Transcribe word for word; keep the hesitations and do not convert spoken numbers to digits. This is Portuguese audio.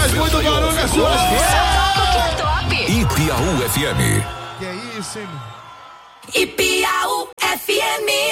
Faz muito barulho a sua. Ipiaú F M. Que é isso, hein? Ipiaú F M.